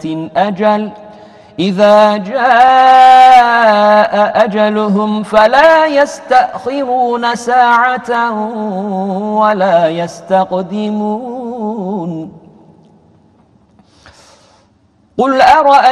أمة أجل إذا جاء أجلهم فلا يستأخرون ساعة ولا يستقدمون. قل أرأيتم